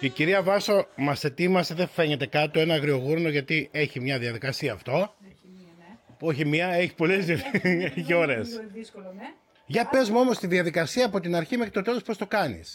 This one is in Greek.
Η κυρία Βάσο μας ετοίμασε, δεν φαίνεται κάτω, ένα αγριογούρνο γιατί έχει μια διαδικασία αυτό. Έχει μία, ναι. Όχι μία, έχει πολλές έχει ώρες. Λίγο δύσκολο, ναι. Για πες μου όμως τη διαδικασία από την αρχή μέχρι το τέλος πώς το κάνεις.